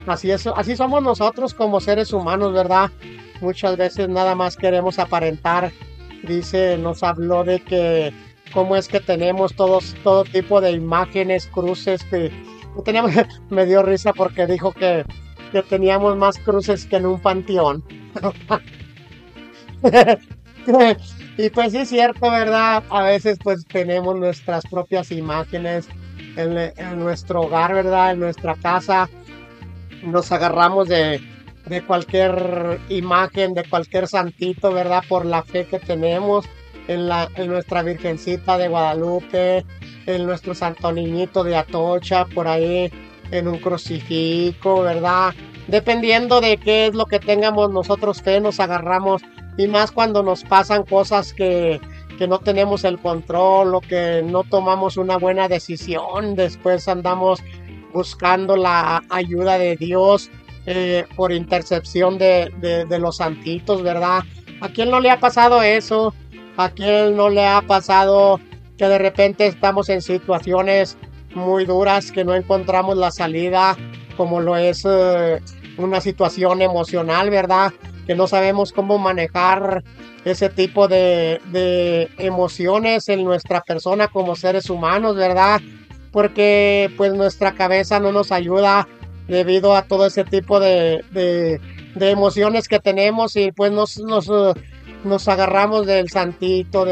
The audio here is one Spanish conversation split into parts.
Así es, así somos nosotros como seres humanos, ¿verdad? Muchas veces nada más queremos aparentar. Dice, nos habló de que cómo es que tenemos todo tipo de imágenes, cruces que teníamos, me dio risa porque dijo que teníamos más cruces que en un panteón. Y pues sí es cierto, ¿verdad? A veces pues tenemos nuestras propias imágenes en nuestro hogar, ¿verdad? En nuestra casa nos agarramos de cualquier imagen, de cualquier santito, ¿verdad? Por la fe que tenemos en nuestra Virgencita de Guadalupe, en nuestro Santo Niñito de Atocha, por ahí, en un crucifijo, ¿verdad? Dependiendo de qué es lo que tengamos nosotros fe, nos agarramos, y más cuando nos pasan cosas que no tenemos el control o que no tomamos una buena decisión, después andamos buscando la ayuda de Dios por intercepción de los santitos, ¿verdad? ¿A quién no le ha pasado eso? ¿A quién no le ha pasado que de repente estamos en situaciones muy duras, que no encontramos la salida, como lo es una situación emocional, ¿verdad? Que no sabemos cómo manejar ese tipo de emociones en nuestra persona como seres humanos, ¿verdad? Porque pues nuestra cabeza no nos ayuda debido a todo ese tipo de emociones que tenemos, y pues nos agarramos del santito,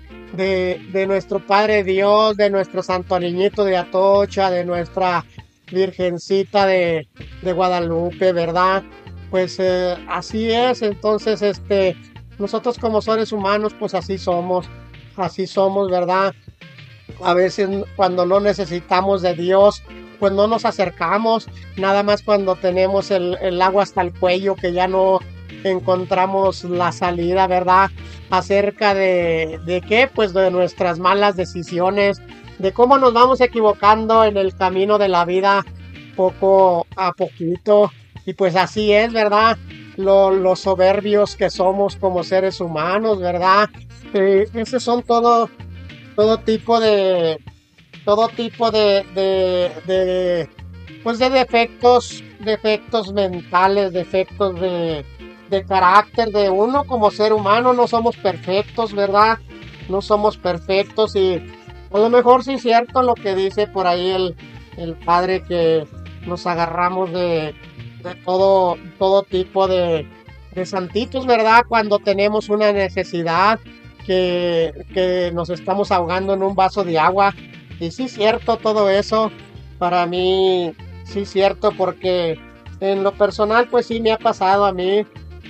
de nuestro Padre Dios, de nuestro Santo Niñito de Atocha, de nuestra Virgencita de Guadalupe, ¿verdad? Pues así es. Entonces nosotros como seres humanos pues así somos, ¿verdad? A veces cuando no necesitamos de Dios, pues no nos acercamos, nada más cuando tenemos el agua hasta el cuello, que ya no encontramos la salida, ¿verdad? Acerca de qué, pues de nuestras malas decisiones, de cómo nos vamos equivocando en el camino de la vida poco a poquito, y pues así es, ¿verdad? Los soberbios que somos como seres humanos, ¿verdad? Esos son todo tipo de todo tipo pues de defectos mentales, defectos de carácter de uno como ser humano. No somos perfectos, ¿verdad? No somos perfectos, y a lo mejor sí es cierto lo que dice por ahí el padre, que nos agarramos de todo tipo de santitos, ¿verdad? Cuando tenemos una necesidad, que nos estamos ahogando en un vaso de agua. Y sí es cierto todo eso, para mí sí es cierto, porque en lo personal pues sí me ha pasado a mí,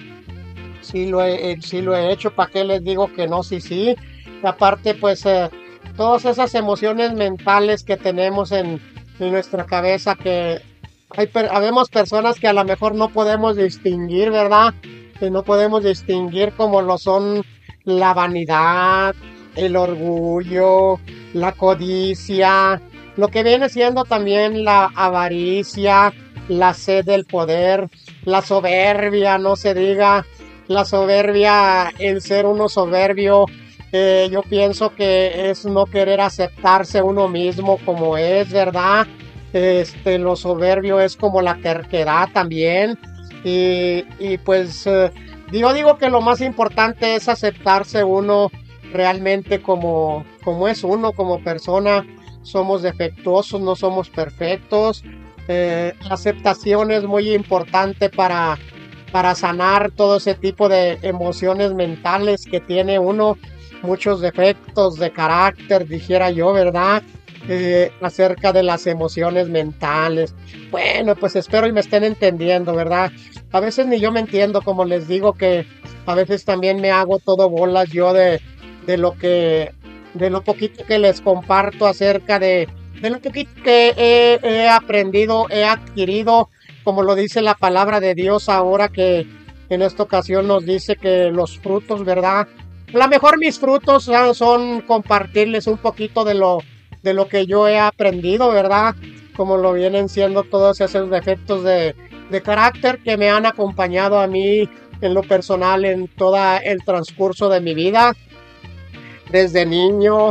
sí lo he hecho. ¿Para qué les digo que no? Sí, sí. Y aparte pues todas esas emociones mentales que tenemos en nuestra cabeza, que habemos personas que a lo mejor no podemos distinguir, ¿verdad? Que no podemos distinguir, como lo son la vanidad, el orgullo, la codicia, lo que viene siendo también la avaricia, la sed del poder, la soberbia, no se diga, la soberbia, el ser uno soberbio. Yo pienso que es no querer aceptarse uno mismo como es, ¿verdad? Lo soberbio es como la terquedad también. Y pues yo digo que lo más importante es aceptarse uno realmente como es uno, como persona. Somos defectuosos, no somos perfectos. La aceptación es muy importante para sanar todo ese tipo de emociones mentales que tiene uno, muchos defectos de carácter, dijera yo, ¿verdad? Acerca de las emociones mentales. Bueno, pues espero y me estén entendiendo, ¿verdad? A veces ni yo me entiendo, como les digo, que a veces también me hago todo bolas yo de lo que, de lo poquito que les comparto acerca de lo poquito que he aprendido, he adquirido, como lo dice la palabra de Dios ahora, que en esta ocasión nos dice que los frutos, ¿verdad? A lo mejor mis frutos son compartirles un poquito de lo que yo he aprendido, ¿verdad? Como lo vienen siendo todos esos defectos de carácter que me han acompañado a mí en lo personal en todo el transcurso de mi vida, desde niño,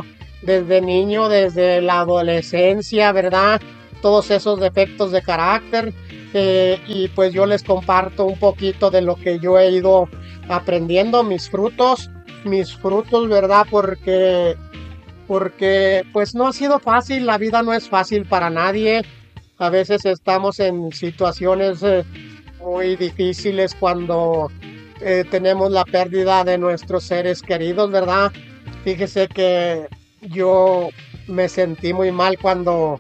desde la adolescencia, ¿verdad? Todos esos defectos de carácter. y pues yo les comparto un poquito de lo que yo he ido aprendiendo, mis frutos, ¿verdad? Porque pues no ha sido fácil, la vida no es fácil para nadie. A veces estamos en situaciones muy difíciles cuando tenemos la pérdida de nuestros seres queridos, ¿verdad? Fíjese que yo me sentí muy mal cuando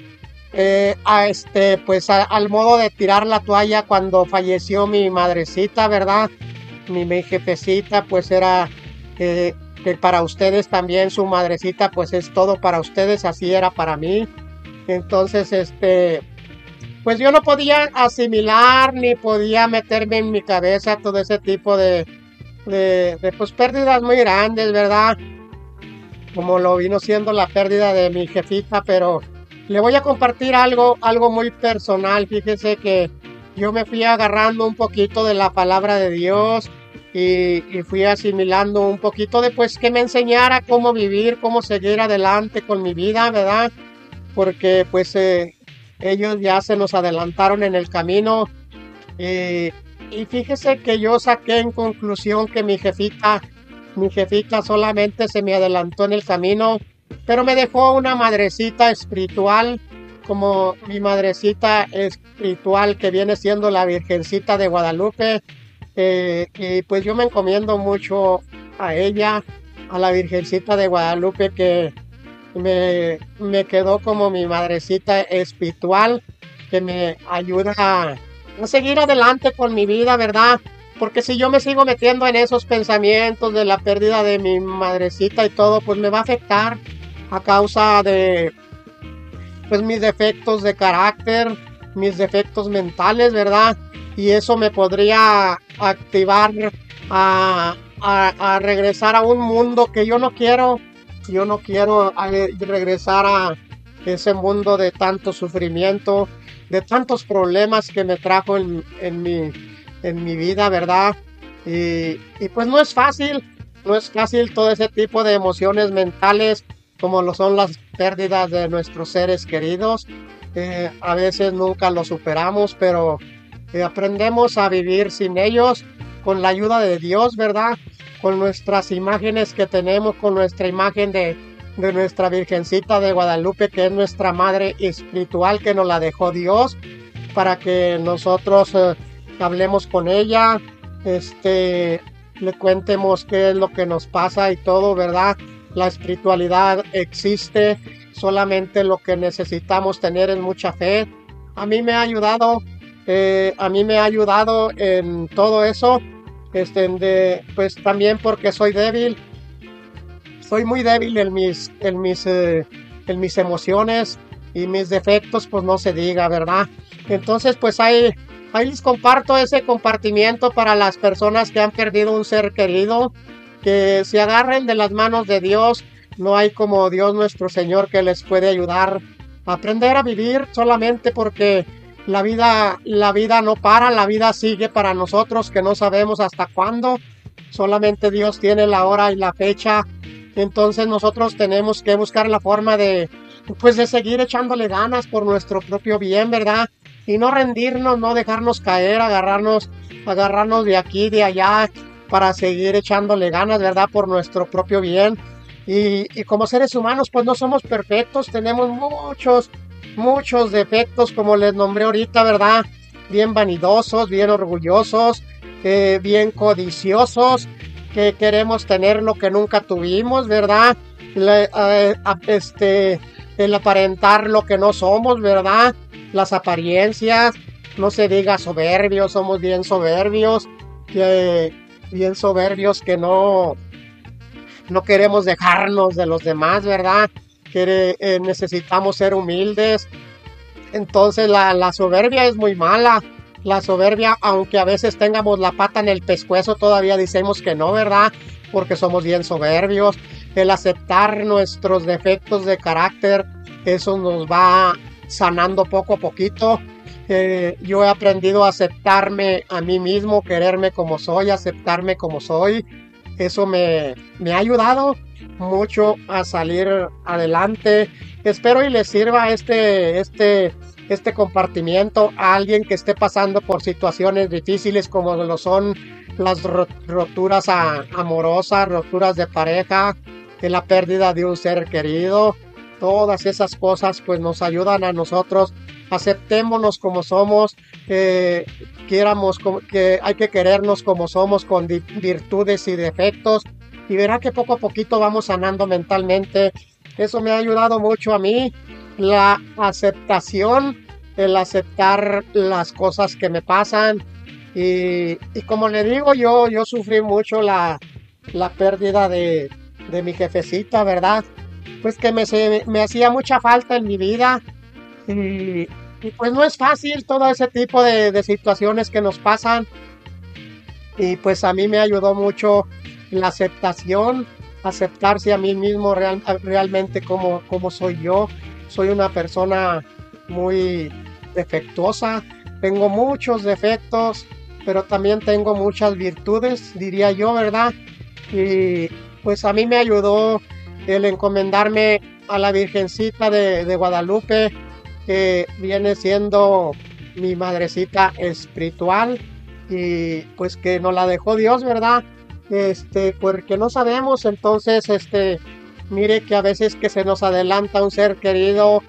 al modo de tirar la toalla cuando falleció mi madrecita, ¿verdad? Mi jefecita, pues era que para ustedes también su madrecita, pues es todo para ustedes, así era para mí. Entonces, pues yo no podía asimilar ni podía meterme en mi cabeza todo ese tipo de pues pérdidas muy grandes, ¿verdad? Como lo vino siendo la pérdida de mi jefita, pero le voy a compartir algo muy personal. Fíjese que yo me fui agarrando un poquito de la palabra de Dios y fui asimilando un poquito de pues que me enseñara cómo vivir, cómo seguir adelante con mi vida, ¿verdad? Porque pues ellos ya se nos adelantaron en el camino y fíjese que yo saqué en conclusión que mi jefita solamente se me adelantó en el camino, pero me dejó una madrecita espiritual, como mi madrecita espiritual que viene siendo la Virgencita de Guadalupe. Y pues yo me encomiendo mucho a ella, a la Virgencita de Guadalupe que me quedó como mi madrecita espiritual, que me ayuda a seguir adelante con mi vida, ¿verdad? Porque si yo me sigo metiendo en esos pensamientos de la pérdida de mi madrecita y todo, pues me va a afectar a causa de pues mis defectos de carácter, mis defectos mentales, ¿verdad? Y eso me podría activar a regresar a un mundo que yo no quiero. Yo no quiero regresar a ese mundo de tanto sufrimiento, de tantos problemas que me trajo en mi vida, ¿verdad? Y pues no es fácil todo ese tipo de emociones mentales como lo son las pérdidas de nuestros seres queridos. A veces nunca lo superamos, pero aprendemos a vivir sin ellos con la ayuda de Dios, ¿verdad? Con nuestras imágenes que tenemos, con nuestra imagen de nuestra Virgencita de Guadalupe, que es nuestra madre espiritual, que nos la dejó Dios, para que nosotros hablemos con ella, le cuentemos qué es lo que nos pasa y todo, ¿verdad? La espiritualidad existe, solamente lo que necesitamos tener es mucha fe. A mí me ha ayudado en todo eso, pues también porque soy muy débil en mis emociones y mis defectos, pues no se diga, ¿verdad? Entonces, pues ahí les comparto ese compartimiento para las personas que han perdido un ser querido, que se agarren de las manos de Dios. No hay como Dios nuestro Señor que les puede ayudar a aprender a vivir, solamente porque la vida no para, la vida sigue para nosotros que no sabemos hasta cuándo. Solamente Dios tiene la hora y la fecha. Entonces nosotros tenemos que buscar la forma de seguir echándole ganas por nuestro propio bien, ¿verdad? Y no rendirnos, no dejarnos caer, agarrarnos de aquí, de allá, para seguir echándole ganas, ¿verdad? Por nuestro propio bien. Y como seres humanos, pues no somos perfectos, tenemos muchos defectos, como les nombré ahorita, ¿verdad? Bien vanidosos, bien orgullosos, bien codiciosos, que queremos tener lo que nunca tuvimos, ¿verdad? El aparentar lo que no somos, ¿verdad? Las apariencias, no se diga soberbios, somos bien soberbios, que no queremos dejarnos de los demás, ¿verdad? Que necesitamos ser humildes. Entonces la soberbia es muy mala. La soberbia, aunque a veces tengamos la pata en el pescuezo, todavía decimos que no, ¿verdad? Porque somos bien soberbios. El aceptar nuestros defectos de carácter, eso nos va sanando poco a poquito. Yo he aprendido a aceptarme a mí mismo, quererme como soy, aceptarme como soy. Eso me ha ayudado mucho a salir adelante. Espero y les sirva este este compartimiento a alguien que esté pasando por situaciones difíciles como lo son las roturas amorosas, roturas de pareja, que la pérdida de un ser querido. Todas esas cosas pues nos ayudan a nosotros. Aceptémonos como somos, que hay que querernos como somos, con virtudes y defectos, y verá que poco a poquito vamos sanando mentalmente. Eso me ha ayudado mucho a mí, la aceptación, el aceptar las cosas que me pasan. Y como le digo, yo sufrí mucho la pérdida de mi jefecita, ¿verdad? Pues que me hacía mucha falta en mi vida. Y, y pues no es fácil todo ese tipo de situaciones que nos pasan. Y pues a mí me ayudó mucho la aceptación, aceptarse a mí mismo realmente como soy yo. Soy una persona muy defectuosa, tengo muchos defectos, pero también tengo muchas virtudes, diría yo, ¿verdad? Y pues a mí me ayudó el encomendarme a la Virgencita de Guadalupe, que viene siendo mi madrecita espiritual, y pues que nos la dejó Dios, ¿verdad? Porque no sabemos. Entonces, mire que a veces que se nos adelanta un ser querido,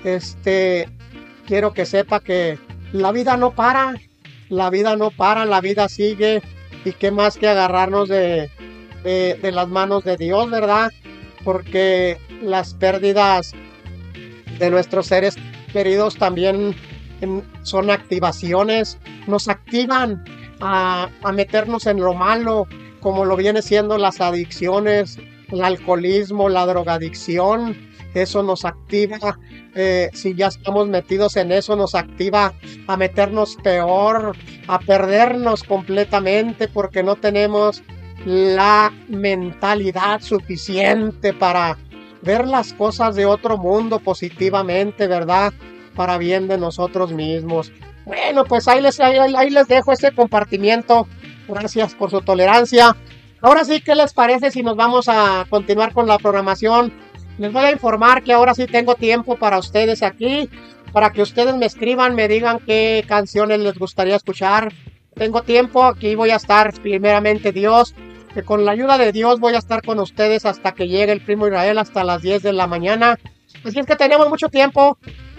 quiero que sepa que la vida no para, la vida no para, la vida sigue, y qué más que agarrarnos de las manos de Dios, ¿verdad? Porque las pérdidas de nuestros seres queridos también son activaciones, nos activan a meternos en lo malo, como lo viene siendo las adicciones, el alcoholismo, la drogadicción. Eso nos activa, si ya estamos metidos en eso, nos activa a meternos peor, a perdernos completamente, porque no tenemos la mentalidad suficiente para ver las cosas de otro mundo positivamente, ¿verdad? Para bien de nosotros mismos. Bueno, pues ahí les dejo este compartimiento. Gracias por su tolerancia. Ahora sí, ¿qué les parece si nos vamos a continuar con la programación? Les voy a informar que ahora sí tengo tiempo para ustedes aquí, para que ustedes me escriban, me digan qué canciones les gustaría escuchar. Tengo tiempo, aquí voy a estar, primeramente Dios, que con la ayuda de Dios voy a estar con ustedes hasta que llegue el primo Israel, hasta las 10 de la mañana. Así es que tenemos mucho tiempo,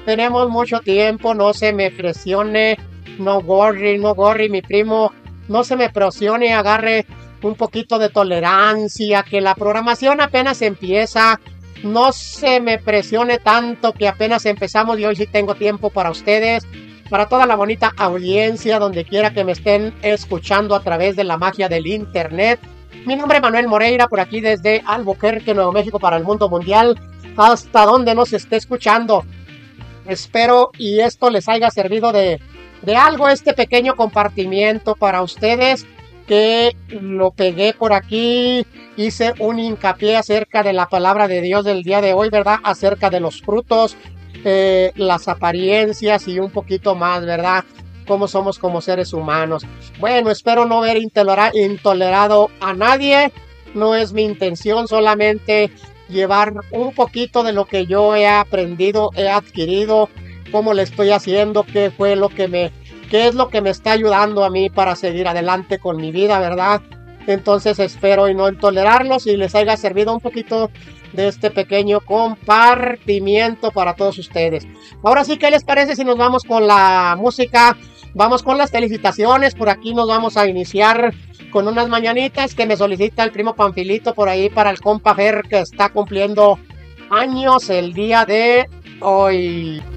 no se me presione, no worry, mi primo, no se me presione, agarre un poquito de tolerancia, que la programación apenas empieza. No se me presione tanto, que apenas empezamos y hoy sí tengo tiempo para ustedes, para toda la bonita audiencia, donde quiera que me estén escuchando a través de la magia del internet. Mi nombre es Manuel Moreira, por aquí desde Albuquerque, Nuevo México, para el mundo mundial, hasta donde nos esté escuchando. Espero y esto les haya servido de algo, este pequeño compartimiento para ustedes, que lo pegué por aquí, hice un hincapié acerca de la palabra de Dios del día de hoy, ¿verdad? Acerca de los frutos, las apariencias y un poquito más, ¿verdad? Cómo somos como seres humanos. Bueno, espero no haber intolerado a nadie, no es mi intención, solamente llevar un poquito de lo que yo he aprendido, he adquirido, cómo le estoy haciendo, qué es lo que me está ayudando a mí para seguir adelante con mi vida, ¿verdad? Entonces espero y no intolerarlos, y les haya servido un poquito de este pequeño compartimiento para todos ustedes. Ahora sí, ¿qué les parece si nos vamos con la música? Vamos con las felicitaciones. Por aquí nos vamos a iniciar con unas mañanitas que me solicita el primo Panfilito por ahí para el compa Fer, que está cumpliendo años el día de hoy.